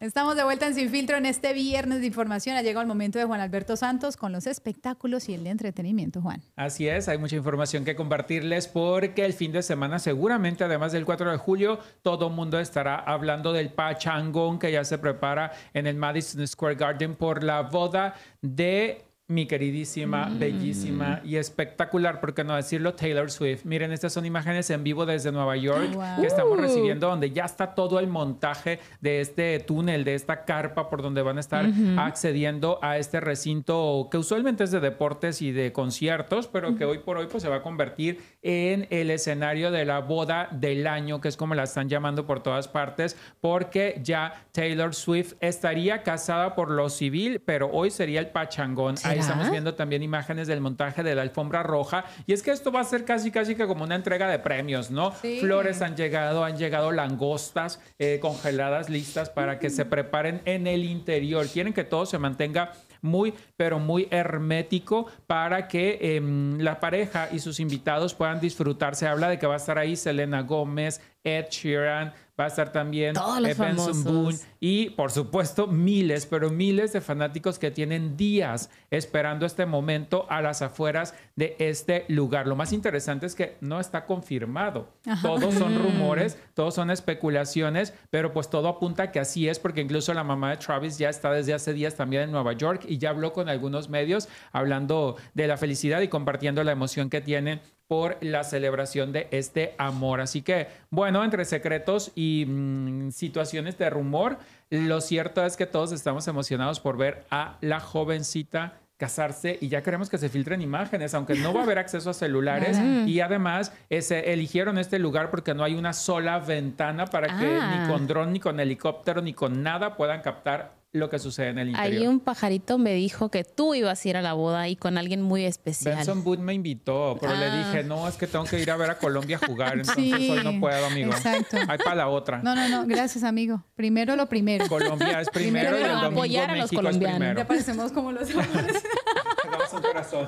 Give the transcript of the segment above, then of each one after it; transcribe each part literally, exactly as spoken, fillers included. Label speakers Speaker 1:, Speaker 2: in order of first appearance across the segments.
Speaker 1: Estamos de vuelta en Sin Filtro en este viernes de información. Ha llegado el momento de Juan Alberto Santos con los espectáculos y el de entretenimiento, Juan.
Speaker 2: Así es, hay mucha información que compartirles porque el fin de semana seguramente, además del cuatro de julio, todo el mundo estará hablando del pachangón que ya se prepara en el Madison Square Garden por la boda de mi queridísima, mm. bellísima y espectacular, por qué no decirlo, Taylor Swift. Miren, estas son imágenes en vivo desde Nueva York oh, wow. que estamos recibiendo, donde ya está todo el montaje de este túnel, de esta carpa por donde van a estar uh-huh. accediendo a este recinto que usualmente es de deportes y de conciertos, pero uh-huh. que hoy por hoy pues, se va a convertir en el escenario de la boda del año, que es como la están llamando por todas partes, porque ya Taylor Swift estaría casada por lo civil, pero hoy sería el pachangón. ¿Será? Ahí estamos viendo también imágenes del montaje de la alfombra roja. Y es que esto va a ser casi, casi que como una entrega de premios, ¿no? Sí. Flores han llegado, han llegado langostas eh, congeladas listas para que se preparen en el interior. Quieren que todo se mantenga muy, pero muy hermético para que eh, la pareja y sus invitados puedan disfrutar. Se habla de que va a estar ahí Selena Gómez, Ed Sheeran, va a estar también eh, Benson Boone y, por supuesto, miles, pero miles de fanáticos que tienen días esperando este momento a las afueras de este lugar. Lo más interesante es que no está confirmado. Ajá. Todos son rumores, todos son especulaciones, pero pues todo apunta a que así es, porque incluso la mamá de Travis ya está desde hace días también en Nueva York y ya habló con algunos medios hablando de la felicidad y compartiendo la emoción que tienen por la celebración de este amor. Así que, bueno, entre secretos y mmm, situaciones de rumor, lo cierto es que todos estamos emocionados por ver a la jovencita casarse y ya queremos que se filtren imágenes, aunque no va a haber acceso a celulares y además ese, eligieron este lugar porque no hay una sola ventana para ah. que ni con dron, ni con helicóptero, ni con nada puedan captar lo que sucede en el interior.
Speaker 3: Ahí un pajarito me dijo que tú ibas a ir a la boda y con alguien muy especial.
Speaker 2: Benson Boone me invitó, pero ah. le dije, no, es que tengo que ir a ver a Colombia jugar, entonces sí, hoy no puedo, amigo.
Speaker 1: Exacto.
Speaker 2: Hay para la otra.
Speaker 1: No, no, no, gracias, amigo. Primero lo primero.
Speaker 2: Colombia es primero, primero y el domingo
Speaker 3: apoyar a los
Speaker 2: México es primero.
Speaker 1: Ya parecemos como los hombres.
Speaker 2: Hagamos un corazón.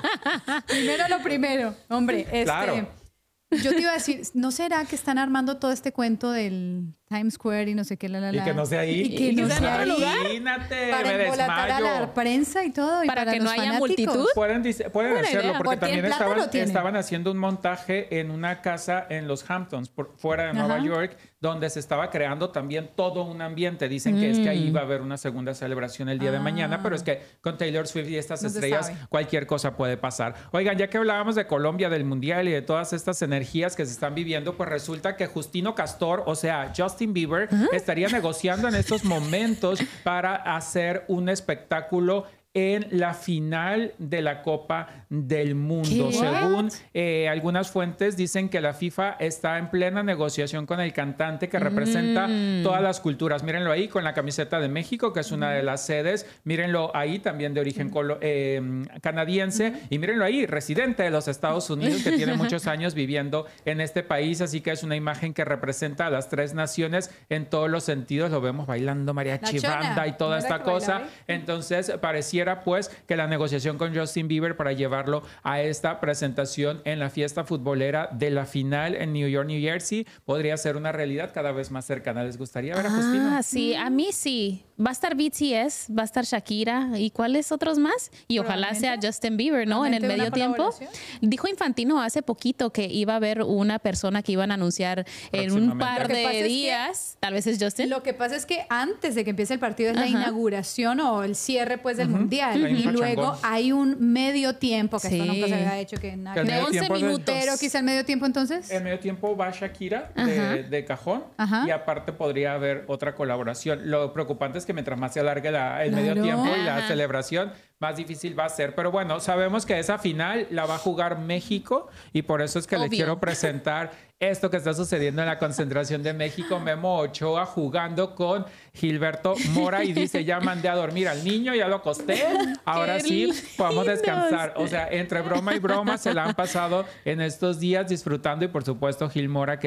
Speaker 1: Primero lo primero. Hombre, este... Claro. Yo te iba a decir, ¿no será que están armando todo este cuento del Times Square y no sé qué, la, la, la?
Speaker 2: Y que no sea ahí.
Speaker 1: Y que
Speaker 3: ¿Y
Speaker 1: no
Speaker 3: que
Speaker 1: sea ahí.
Speaker 2: Imagínate,
Speaker 1: para
Speaker 2: me
Speaker 1: embolatar a la prensa y todo. Y
Speaker 3: para,
Speaker 1: para
Speaker 3: que
Speaker 1: los
Speaker 3: no haya
Speaker 1: fanáticos.
Speaker 3: multitud.
Speaker 2: Pueden, pueden hacerlo, idea. porque, porque también estaban, estaban haciendo un montaje en una casa en los Hamptons, por, fuera de Nueva Ajá. York, donde se estaba creando también todo un ambiente. Dicen mm. que es que ahí va a haber una segunda celebración el día ah. de mañana, pero es que con Taylor Swift y estas no estrellas cualquier cosa puede pasar. Oigan, ya que hablábamos de Colombia, del Mundial y de todas estas energías que se están viviendo, pues resulta que Justino Castor, o sea, Justin Bieber, ¿Ah? estaría negociando en estos momentos para hacer un espectáculo en la final de la Copa del Mundo. ¿Qué? Según eh, algunas fuentes dicen que la FIFA está en plena negociación con el cantante que representa mm. todas las culturas. Mírenlo ahí con la camiseta de México, que es una de las sedes. Mírenlo ahí también de origen colo- eh, canadiense. Y mírenlo ahí, residente de los Estados Unidos, que tiene muchos años viviendo en este país. Así que es una imagen que representa a las tres naciones en todos los sentidos. Lo vemos bailando mariachi banda y toda esta cosa. Entonces parecía pues que la negociación con Justin Bieber para llevarlo a esta presentación en la fiesta futbolera de la final en New York, New Jersey, podría ser una realidad cada vez más cercana. ¿Les gustaría ver a Justino?
Speaker 3: Ah, sí, a mí sí. Va a estar B T S, va a estar Shakira y ¿cuáles otros más? Y ojalá sea Justin Bieber, ¿no? En el medio tiempo. Dijo Infantino hace poquito que iba a haber una persona que iban a anunciar en un par de días. Es tal vez es Justin.
Speaker 1: Lo que pasa es que antes de que empiece el partido es Ajá. la inauguración o el cierre pues del uh-huh. Mundial. Uh-huh. Y luego hay un medio tiempo, que sí. esto nunca se había hecho. Que nada,
Speaker 3: que de once minutos.
Speaker 1: Pero quizá el medio tiempo entonces.
Speaker 2: El medio tiempo va Shakira de, de cajón Ajá. y aparte podría haber otra colaboración. Lo preocupante es que mientras más se alargue la, el claro. medio tiempo y la Ajá. celebración, más difícil va a ser. Pero bueno, sabemos que esa final la va a jugar México y por eso es que Obvio. les quiero presentar esto que está sucediendo en la concentración de México. Memo Ochoa jugando con Gilberto Mora y dice, ya mandé a dormir al niño, ya lo acosté, ahora sí podemos descansar. O sea, entre broma y broma se la han pasado en estos días disfrutando y por supuesto Gil Mora que